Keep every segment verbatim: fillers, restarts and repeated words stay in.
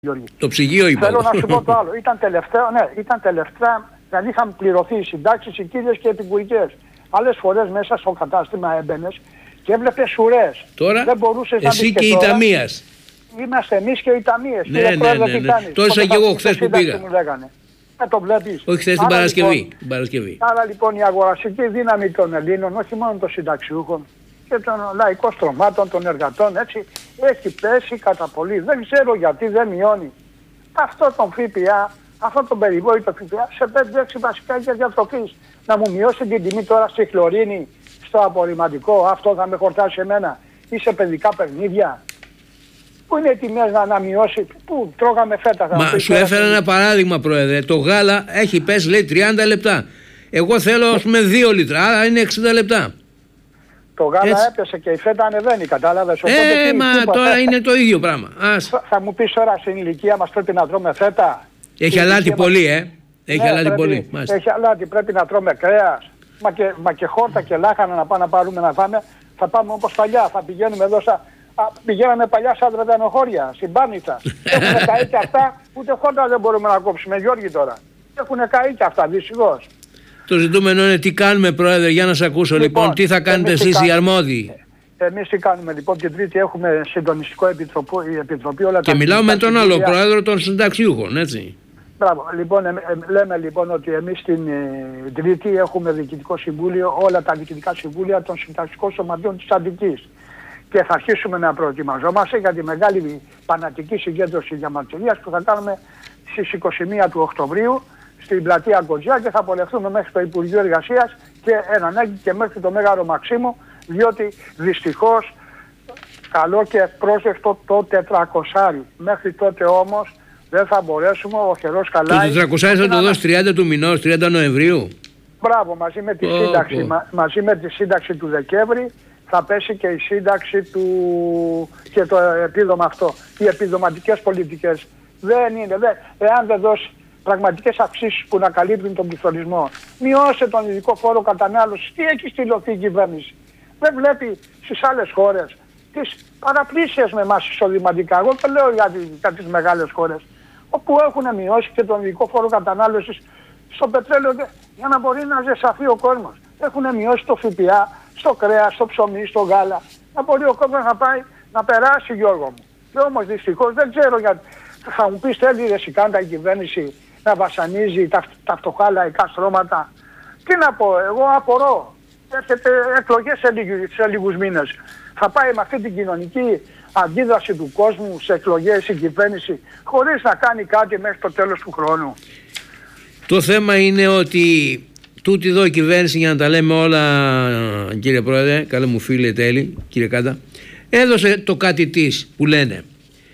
Γιώργη. Το ψυγείο είπα. Θέλω να σου πω το άλλο. Ήταν τελευταίο, ναι, ήταν τελευταία, δηλαδή είχαν πληρωθεί οι συντάξεις, οι κύριες και επικουρικές. Άλλες φορές μέσα στο κατάστημα έμπαινες και έβλεπες ουρές. Τώρα, δεν μπορούσες εσύ να μπεις και, και η ταμείας. Είμαστε εμείς και οι ταμείες. Ναι, ναι, ναι, ναι, ναι. Το ίσα και εγώ χθες που πήγα. Ε, το βλέπεις. Όχι χθες την Παρασκευή. Λοιπόν, την Παρασκευή. Άρα λοιπόν η αγοραστική δύναμη των Ελλήνων, όχι μόνο των συνταξιούχων και των λαϊκών στρωμάτων, των εργατών, έτσι, έχει πέσει κατά πολύ. Δεν ξέρω γιατί δεν μειώνει αυτό τον ΦΠΑ, αυτό τον περιβόητο ΦΠΑ σε πέντε έξι βασικά για διατροφής. Να μου μειώσει την τιμή τώρα στη χλωρίνη, στο απορριμματικό, αυτό θα με χορτάσει εμένα, ή σε παιδικά παιχνίδια. Πού είναι οι τιμές να, να μειώσει, πού τρώγαμε φέτα. Θα Μα σου έφερα ένα παράδειγμα, Πρόεδρε. Το γάλα έχει πέσει, λέει, τριάντα λεπτά. Εγώ θέλω, ας πούμε, δύο λίτρα, άρα είναι εξήντα λεπτά. Το γάλα έτσι έπεσε και η φέτα ανεβαίνει, κατάλαβες. Ε, τι, μα τι, τώρα τι, είναι το ίδιο πράγμα. Ας. Θα, θα μου πεις τώρα στην ηλικία μας πρέπει να τρώμε φέτα. Έχει αλάτι πολύ, ε. Έχει ναι, αλάτι πρέπει, πολύ. Έχει αλάτι, πρέπει να τρώμε κρέας. Μα και, μα και χόρτα και λάχανα να πάμε να πάρουμε να φάμε. Θα πάμε όπως παλιά, θα πηγαίνουμε εδώ στα... Α, πηγαίναμε παλιά σαν τρετανοχώρια, στην Πάνητα. Έχουν καεί και αυτά, ούτε χόρτα δεν μπορούμε να κόψουμε, Γιώργη τώρα. Έχουν καεί και αυτά, δυστυχώς. Το ζητούμενο είναι τι κάνουμε, Πρόεδρε, για να σε ακούσω λοιπόν, λοιπόν τι θα κάνετε εσείς οι αρμόδιοι. Εμείς τι κάνουμε λοιπόν, την Τρίτη έχουμε συντονιστικό επιτροπή, η επιτροπή όλα και τα μιλάω με τον άλλο Πρόεδρο των συνταξιούχων, έτσι. Μπράβο. Λοιπόν, ε, ε, λέμε λοιπόν ότι εμείς την ε, Τρίτη έχουμε διοικητικό συμβούλιο, όλα τα διοικητικά συμβούλια των συνταξικών σωματείων της Αττικής. Και θα αρχίσουμε να προετοιμαζόμαστε για τη μεγάλη πανατική συγκέντρωση διαμαρτυρίας που θα κάνουμε στις είκοσι μία του Οκτωβρίου στην πλατεία Κοντζιά και θα πορευτούμε μέχρι το Υπουργείο Εργασίας και εν ανάγκη και μέχρι το Μέγαρο Μαξίμου, διότι δυστυχώς καλό και πρόσδεκτο το τετρακόσια. Μέχρι τότε όμως δεν θα μπορέσουμε, ο καιρός καλά. Το τετρακόσια θα το δώσει τριάντα του μηνός, τριάντα Νοεμβρίου. Μπράβο, μαζί με τη, oh, σύνταξη, oh. Μα, μαζί με τη σύνταξη του Δεκέμβρη θα πέσει και η σύνταξη του και το επίδομα αυτό. Οι επιδοματικές πολιτικές δεν είναι. Δεν, εάν δεν δώσει πραγματικές αυξήσεις που να καλύπτουν τον πληθωρισμό, μειώσε τον ειδικό φόρο κατανάλωσης. Τι έχει στυλωθεί η κυβέρνηση. Δεν βλέπει στις άλλες χώρες τις παραπλήσιες με εμάς εισοδηματικά. Εγώ το λέω για, για τις μεγάλες χώρες, όπου έχουν μειώσει και τον ειδικό φόρο κατανάλωσης στο πετρέλαιο για να μπορεί να ζεσαθεί ο κόσμος. Έχουν μειώσει το ΦΠΑ στο κρέας, στο ψωμί, στο γάλα. Να μπορεί ο κόσμος να πάει να περάσει, Γιώργο μου. Και όμως δυστυχώς δεν ξέρω γιατί. Θα μου πεις θέλει ρεσικάντα η κυβέρνηση να βασανίζει τα, τα φτωχά λαϊκά στρώματα. Τι να πω, εγώ απορώ. Έρχεται εκλογές σε, λίγους, σε λίγους μήνες. Θα πάει με αυτή την κοινωνική αντίδραση του κόσμου σε εκλογές η κυβέρνηση χωρίς να κάνει κάτι μέχρι το τέλος του χρόνου. Το θέμα είναι ότι τούτη εδώ η κυβέρνηση, για να τα λέμε όλα, κύριε Πρόεδρε, καλέ μου φίλε τέλει, κύριε Κάντα, έδωσε το κάτι της που λένε.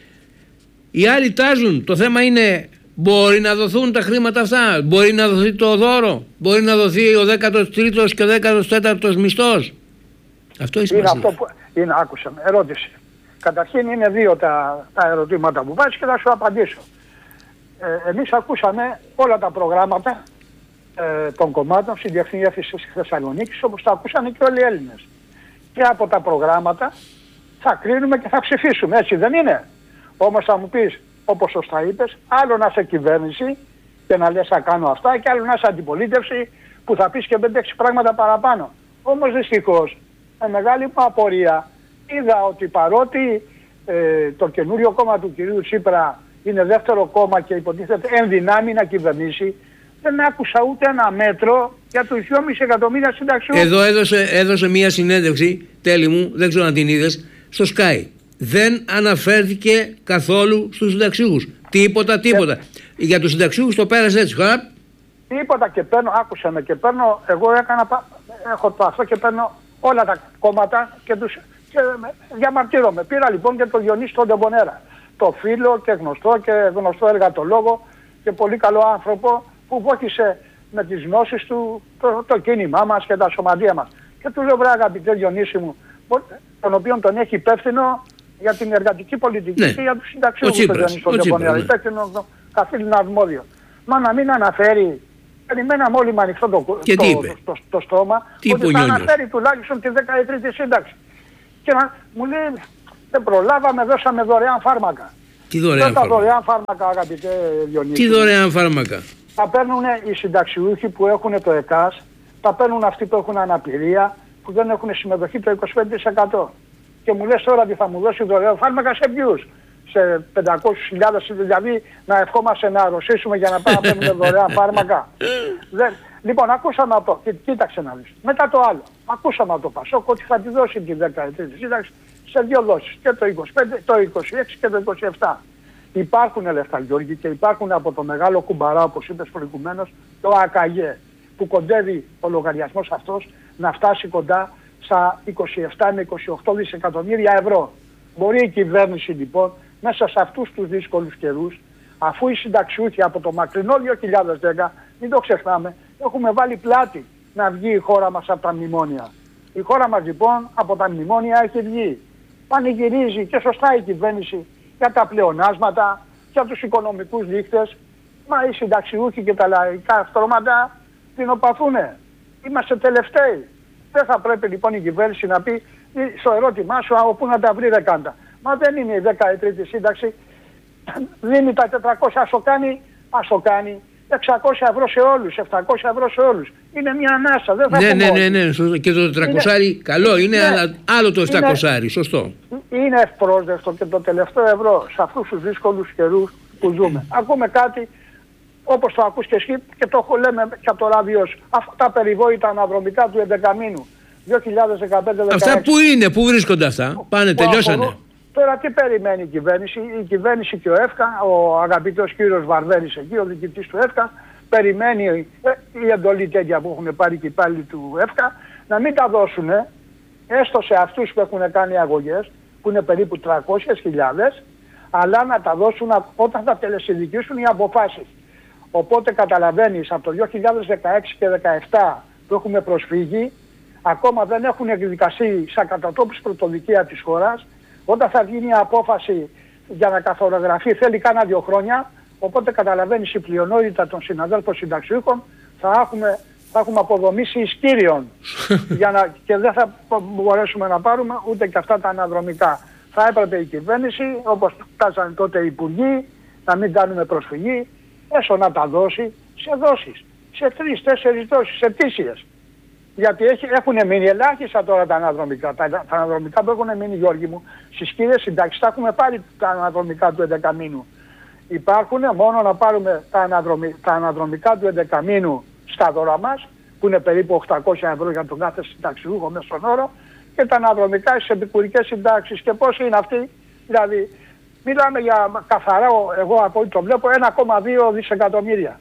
Οι άλλοι τάζουν. Το θέμα είναι, μπορεί να δοθούν τα χρήματα αυτά, μπορεί να δοθεί το δώρο, μπορεί να δοθεί ο δέκατος τρίτος και ο δέκατος τέταρτος μισθός. Αυτό είναι σημασία. Είναι αυτό που είναι, άκουσα με, ερώτηση. Καταρχήν είναι δύο τα, τα ερωτήματα που βάζεις και θα σου απαντήσω. Ε, εμείς ακούσαμε όλα τα προγράμματα ε, των κομμάτων στη Διεθνή Έφηση της Θεσσαλονίκης, όπως τα ακούσαν και όλοι οι Έλληνες. Και από τα προγράμματα θα κρίνουμε και θα ψηφίσουμε, έτσι δεν είναι? Όμως θα μου πεις, όπως σωστά είπες, άλλο να είσαι κυβέρνηση και να λες θα κάνω αυτά και άλλο να είσαι αντιπολίτευση που θα πεις και πέντε έξι πράγματα παραπάνω. Όμως δυστυχώς, με μεγάλη μου απορία, είδα ότι παρότι ε, το καινούριο κόμμα του κυρίου Τσίπρα είναι δεύτερο κόμμα και υποτίθεται εν δυνάμει να κυβερνήσει, δεν άκουσα ούτε ένα μέτρο για τους δυόμισι εκατομμύρια συνταξιούχους. Εδώ έδωσε, έδωσε μία συνέντευξη, τέλη μου, δεν ξέρω αν την είδες, στο Sky. Δεν αναφέρθηκε καθόλου στους συνταξιούχους. Τίποτα, τίποτα. Ε, για τους συνταξιούχους το πέρασε έτσι, χωρά. Τίποτα και παίρνω, άκουσα με και παίρνω, εγώ έκανα, έχω το αυτό και παίρνω όλα τα κόμματα και τους και διαμαρτύρομαι. Πήρα λοιπόν και το Διονύση τον Ντεμπονέρα. Το φίλο και γνωστό και γνωστό εργατολόγο και πολύ καλό άνθρωπο που βοήθησε με τις γνώσεις του το, το κίνημά μας και τα σωματεία μας. Και του λέω, βρε αγαπητέ Διονύση μου, τον οποίο τον έχει υπεύθυνο για την εργατική πολιτική ναι. και για τους συνταξιούχους τον Διονύση τον Ντεμπονέρα. Υπεύθυνο το καθήλυνα αρμόδιο. Μα να μην αναφέρει, περιμέναμε όλοι με ανοιχτό το, το, το, το, το στόμα, τι ότι θα αναφέρει τουλάχιστον τη δεκατρίτη σύνταξη. Και να, μου λέει, δεν προλάβαμε, δώσαμε δωρεάν φάρμακα. Τι δωρεάν τα φάρμακα. δωρεάν φάρμακα, αγαπητέ Διονύση. Τι δωρεάν φάρμακα. Τα παίρνουν οι συνταξιούχοι που έχουν το ΕΚΑΣ, τα παίρνουν αυτοί που έχουν αναπηρία, που δεν έχουν συμμετοχή το είκοσι πέντε τοις εκατό. Και μου λες τώρα ότι θα μου δώσει δωρεάν φάρμακα σε ποιους? Σε πεντακόσιες χιλιάδες, δηλαδή να ευχόμαστε να αρρωσήσουμε για να πάμε να παίρνουμε δωρεάν φάρμακα. Δεν. Λοιπόν, ακούσαμε αυτό. Κοί, κοίταξε να δεις. Μετά το άλλο. Ακούσαμε από το Πασόκ ότι θα τη δώσει την δεκαετία της σύνταξης σε δύο δόσεις. Και το είκοσι πέντε, το είκοσι έξι και το είκοσι επτά. Υπάρχουν λεφτά, Γιώργη, και υπάρχουν από το μεγάλο κουμπαρά, όπως είπες προηγουμένως, το ΑΚΑΓΕ, που κοντεύει ο λογαριασμός αυτός να φτάσει κοντά στα είκοσι επτά με είκοσι οκτώ δισεκατομμύρια ευρώ. Μπορεί η κυβέρνηση λοιπόν μέσα σε αυτούς τους δύσκολους καιρούς, αφού οι συνταξιούχοι από το μακρινό δύο χιλιάδες δέκα, μην το ξεχνάμε, έχουμε βάλει πλάτη να βγει η χώρα μας από τα μνημόνια. Η χώρα μας λοιπόν από τα μνημόνια έχει βγει. Πανηγυρίζει και σωστά η κυβέρνηση για τα πλεονάσματα, για τους οικονομικούς δείκτες, μα οι συνταξιούχοι και τα λαϊκά στρώματα δεινοπαθούνε. Είμαστε τελευταίοι. Δεν θα πρέπει λοιπόν η κυβέρνηση να πει στο ερώτημά σου όπου να τα βρει δεκάντα. Μα δεν είναι η δεκατρίτη σύνταξη. Δίνει τα τετρακόσια, ας το κάνει, ας το κάνει. εξακόσια ευρώ σε όλους, επτακόσια ευρώ σε όλους. Είναι μια ανάσα, δεν θα ναι, πούμε. Ναι, ναι, ναι, σωστό. Και το τετρακόσια είναι... καλό είναι, ναι, αλλά άλλο το επτακόσια, είναι... σωστό. Είναι ευπρόσδεκτο και το τελευταίο ευρώ σε αυτούς τους δύσκολους καιρούς που ζούμε. Ακούμε κάτι, όπως το ακούς και εσύ και το λέμε και από το ράδιο σου. Αυτά τα περιβόητα αναδρομικά του έντεκα δύο χιλιάδες δεκαπέντε δεκαέξι. Αυτά που είναι, πού βρίσκονται αυτά, πάνε, τελειώσανε. Αφορώ... Τώρα τι περιμένει η κυβέρνηση? Η κυβέρνηση και ο ΕΦΚΑ, ο αγαπητός κύριος Βαρβέρης εκεί, ο διοικητής του ΕΦΚΑ, περιμένει ε, η εντολή τέτοια που έχουν πάρει και οι υπάλληλοι του ΕΦΚΑ, να μην τα δώσουν έστω σε αυτούς που έχουν κάνει αγωγές, που είναι περίπου τριακόσιες χιλιάδες, αλλά να τα δώσουν όταν θα τελεσυνδικήσουν οι αποφάσεις. Οπότε καταλαβαίνεις, από το δύο χιλιάδες δεκαέξι και δύο χιλιάδες δεκαεπτά που έχουμε προσφύγει, ακόμα δεν έχουν εκδικαστεί σαν κατατόπιση πρωτοδικεία της χώρας. Όταν θα γίνει η απόφαση για να καθορογραφεί θέλει κάνα δύο χρόνια, οπότε καταλαβαίνεις η πλειονότητα των συναδέλφων συνταξιούχων θα έχουμε, θα έχουμε αποδομήσει ισκύριον για να, και δεν θα μπορέσουμε να πάρουμε ούτε και αυτά τα αναδρομικά. Θα έπρεπε η κυβέρνηση, όπως φτάσανε τότε οι υπουργοί, να μην κάνουμε προσφυγή, έσω να τα δώσει σε δόσεις, σε τρεις, τέσσερις δόσεις, σε τήσιες. Γιατί έχει, έχουν μείνει ελάχιστα τώρα τα αναδρομικά. Τα, τα αναδρομικά που έχουν μείνει, Γιώργη μου, στις κύριες συντάξεις τα έχουμε πάρει τα αναδρομικά του έντεκα. Υπάρχουν μόνο να πάρουμε τα, αναδρομι, τα αναδρομικά του έντεκα στα δώρα μας, που είναι περίπου οκτακόσια ευρώ για τον κάθε συνταξιούχο μέσα στον όρο, και τα αναδρομικά στις επικουρικές συντάξεις. Και πώς είναι αυτοί? Δηλαδή, μιλάμε για καθαρά, εγώ από ό,τι το βλέπω, ένα κόμμα δύο δισεκατομμύρια.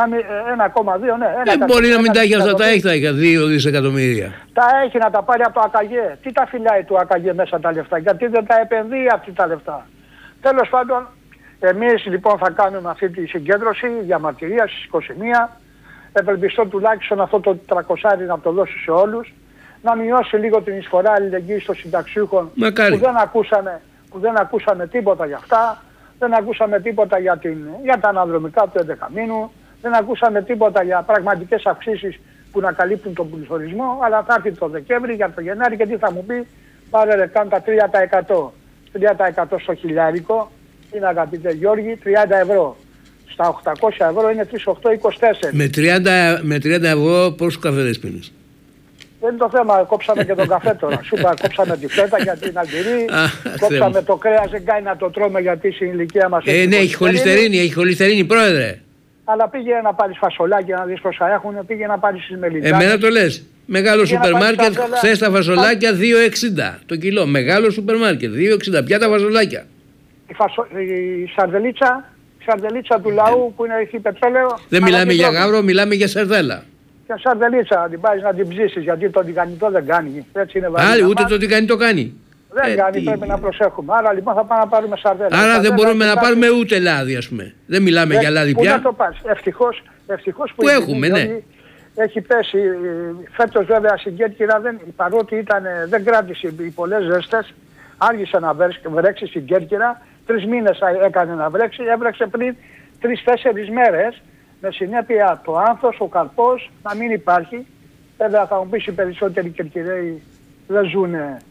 ένα κόμμα δύο, ναι. Δεν μπορεί να μην τα έχει αυτά, τα έχει τα δύο δισεκατομμύρια. Τα έχει να τα πάρει από το ΑΚΑΓΕ. Τι τα φυλάει το ΑΚΑΓΕ μέσα τα λεφτά? Γιατί δεν τα επενδύει αυτή τα λεφτά? Τέλος πάντων, εμείς λοιπόν θα κάνουμε αυτή τη συγκέντρωση διαμαρτυρία στις είκοσι μία. Ευελπιστώ τουλάχιστον αυτό το τριακόσια να το δώσει σε όλους. Να μειώσει λίγο την εισφορά αλληλεγγύης των συνταξιούχων που δεν, ακούσαμε, που δεν ακούσαμε τίποτα για αυτά. Δεν ακούσαμε τίποτα για, την, για τα αναδρομικά του έντεκα. Δεν ακούσαμε τίποτα για πραγματικές αυξήσεις που να καλύπτουν τον πληθωρισμό, αλλά θα έρθει το Δεκέμβρη για το Γενάρη και τι θα μου πει? Πάρε ρε καν τα τρία τοις εκατό. τρία τοις εκατό στο χιλιάρικο είναι, αγαπητέ Γιώργη, τριάντα ευρώ. Στα οκτακόσια ευρώ είναι τρεις οκτώ είκοσι τέσσερα. Με τριάντα, με τριάντα ευρώ πόσους καφέδες πίνεις? Δεν είναι το θέμα, κόψαμε και τον καφέ τώρα. Σου είπα, κόψαμε τη φέτα για την Αλγερή, κόψαμε το κρέας, δεν κάνει να το τρώμε γιατί στην ηλικία μας ε, ναι, έχει χολυστερίνη, έχει χολυστερίνη, πρόεδρε. Αλλά πήγε να πάρεις φασολάκια, να δεις πόσα έχουν, πήγε να πάρεις στις μελιτζάνες. Εμένα το λες. Μεγάλο σούπερ μάρκετ, χθες τα φασολάκια δύο εξήντα το κιλό. Μεγάλο σούπερ μάρκετ, δύο εξήντα. Ποια τα φασολάκια? Η, φασο... η σαρδελίτσα, η σαρδελίτσα του λαού που είναι εκεί πετρέλαιο. Δεν μιλάμε για γάβρο, μιλάμε για σαρδέλα. Και σαρδελίτσα να την πάρεις να την ψήσεις, γιατί το τηγανιτό δεν κάνει. Έτσι είναι βαρύ. Άλλη, ούτε το τηγανιτό κάνει. Δεν ε, κάνει, τι... πρέπει να προσέχουμε. Άρα λοιπόν θα πάμε να πάρουμε σαρδέλα. Άρα σαρδέλα, δεν μπορούμε να πάρει... πάρουμε ούτε λάδι, ας πούμε. Δεν μιλάμε δεν, για λάδι πού πια. να το πάρεις. Ευτυχώς, ευτυχώς που, που έχουμε, ναι. Έχει πέσει. Φέτος βέβαια στην Κέρκυρα, δεν, παρότι ήταν, δεν κράτησε οι πολλές ζέστες, άργησε να βρέξει στην Κέρκυρα. Τρεις μήνες έκανε να βρέξει, έβρεξε πριν τρεις-τέσσερις μέρες. Με συνέπεια το άνθος, ο καρπός να μην υπάρχει. Βέβαια θα μου πεις οι περισσότεροι Κερκυραίοι δεν ζουν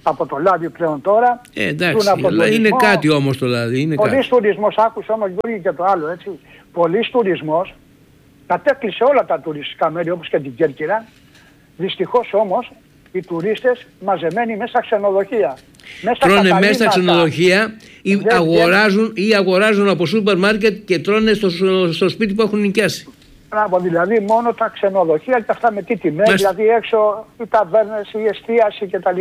από το λάδι πλέον τώρα. Ε, εντάξει, αλλά είναι κάτι όμως το λάδι. Είναι πολλής τουρισμός, άκουσα όμως Γιώργη και το άλλο έτσι. Πολλής τουρισμός κατέκλυσε όλα τα τουριστικά μέρη όπως και την Κέρκυρα. Δυστυχώς όμως οι τουρίστες μαζεμένοι μέσα στα ξενοδοχεία. Μέσα τρώνε μέσα στα ξενοδοχεία ή δεν, αγοράζουν, ή αγοράζουν από σούπερ μάρκετ και τρώνε στο, στο σπίτι που έχουν νοικιάσει. Μπράβο, δηλαδή μόνο τα ξενοδοχεία και αυτά με τι τιμές, Μες... δηλαδή έξω οι ταβέρνες, η εστίαση κτλ.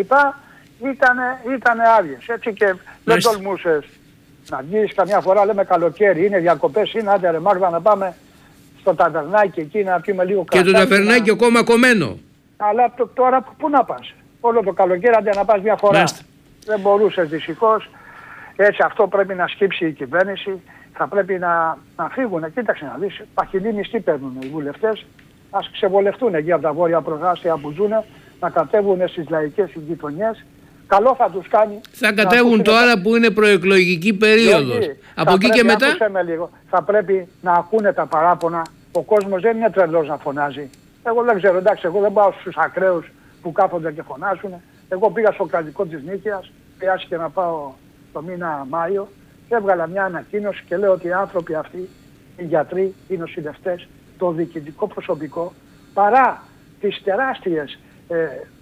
Ήτανε, ήτανε άδειες. Έτσι και δεν τολμούσες να βγεις καμιά φορά, λέμε καλοκαίρι, είναι διακοπές, είναι άντε ρε Μάγδα να πάμε στο ταβερνάκι εκεί να πιούμε λίγο καφέ. Και το ταβερνάκι να... ακόμα κομμένο. Αλλά το, τώρα πού να πας, όλο το καλοκαίρι άντε να πας μια φορά. Μάλιστα. Δεν μπορούσες δυστυχώς. Έτσι αυτό πρέπει να σκύψει η κυβέρνηση. Θα πρέπει να, να φύγουν. Κοίταξε να δεις, παχυλοί μισθοί παίρνουν οι βουλευτές. Ας ξεβολευτούν εκεί από τα βόρεια προγάστια που ζουν, να κατέβουν στις λαϊκές γειτονιές. Καλό θα τους κάνει. Θα κατέβουν τώρα τα... που είναι προεκλογική περίοδος. Διότι, από εκεί και μετά. Λίγο, θα πρέπει να ακούνε τα παράπονα. Ο κόσμος δεν είναι τρελός να φωνάζει. Εγώ δεν ξέρω, εντάξει, εγώ δεν πάω στους ακραίους που κάθονται και φωνάζουν. Εγώ πήγα στο κρατικό της Νίκαιας, χρειάστηκε να πάω το μήνα Μάιο. Έβγαλα μια ανακοίνωση και λέω ότι οι άνθρωποι αυτοί, οι γιατροί, οι νοσηλευτές, το διοικητικό προσωπικό, παρά τις τεράστιες, ε,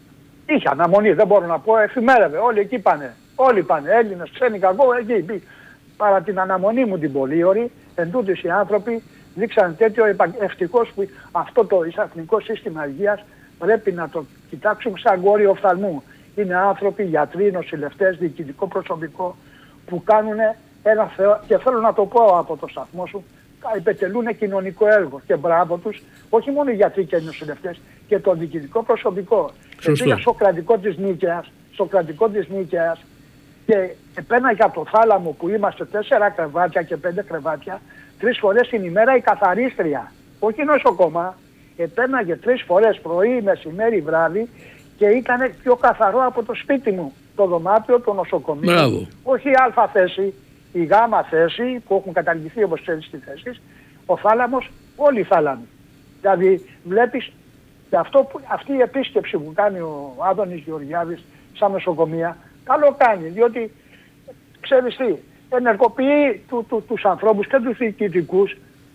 είχε αναμονή, δεν μπορώ να πω, εφημέρευε, όλοι εκεί πάνε, όλοι πάνε, Έλληνες, ξένοι, κακό, εκεί, παρά την αναμονή μου την πολύωρη, εντούτοις οι άνθρωποι δείξαν τέτοιο ευτυχώς που αυτό το εθνικό σύστημα υγείας πρέπει να το κοιτάξουμε σαν γόρι οφθαλμού. Είναι άνθρωποι, γιατροί, νοσηλευτές, διοικητικό προσωπικό που κάνουν ένα θεό, και θέλω να το πω από το σταθμό σου, επιτελούν κοινωνικό έργο και μπράβο τους, όχι μόνο οι γιατροί και οι νοσηλευτές, και το διοικητικό προσωπικό. Πήγα στο κρατικό της Νίκαιας, στο κρατικό της Νίκαιας και επέναγε από το θάλαμο που είμαστε τέσσερα κρεβάτια και πέντε κρεβάτια, τρεις φορές την ημέρα η καθαρίστρια, όχι νοσοκόμα, επέναγε τρεις φορές πρωί, μεσημέρι, βράδυ και ήταν πιο καθαρό από το σπίτι μου, το δωμάτιο, το νοσοκομείο. Όχι η α θέση, η γ θέση που έχουν καταργηθεί όπως ξέρεις στις θέσεις, ο θάλαμος, όλοι οι θάλαμοι. Δηλαδή βλέπεις και αυτό που, αυτή η επίσκεψη που κάνει ο Άδωνης Γεωργιάδης σαν νοσοκομεία, καλό κάνει, διότι ξέρεις τι, ενεργοποιεί του, του, τους ανθρώπους και τους διοικητικούς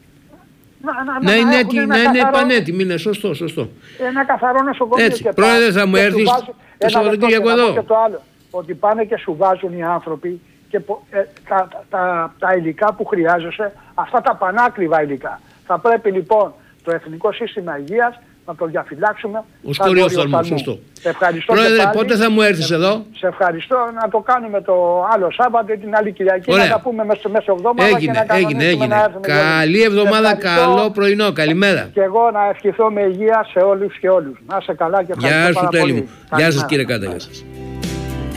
να, να, να, να, είναι, να, να είναι πανέτοιμοι, είναι σωστό, σωστό. Ένα καθαρό νοσοκομείο. Έτσι, και πρόεδρε θα μου έρθεις το Σαββατοκύριακο εδώ. Και το άλλο, ότι πάνε και σου βάζουν οι άνθρωποι και ε, τα, τα, τα, τα υλικά που χρειάζεσαι, αυτά τα πανάκριβα υλικά. Θα πρέπει λοιπόν το Εθνικό Σύστημα Υγείας να το διαφυλάξουμε. Ως κοριό οφθαλμού, σωστό. Ευχαριστώ. Πρόεδρε, πότε θα μου έρθεις σε, εδώ? Σε ευχαριστώ, να το κάνουμε το άλλο Σάββατο ή την άλλη Κυριακή. Ωραία. Να τα πούμε μέσα μέσα εβδομάδα. Έγινε, και να έγινε, έγινε. Να Καλή εβδομάδα, καλό πρωινό, καλημέρα. Και εγώ να ευχηθώ με υγεία σε όλους και όλους. Να είσαι καλά και ευχαριστώ. Γεια σου, πάρα τέλει πολύ. μου. Γεια σας κύριε Κάντα.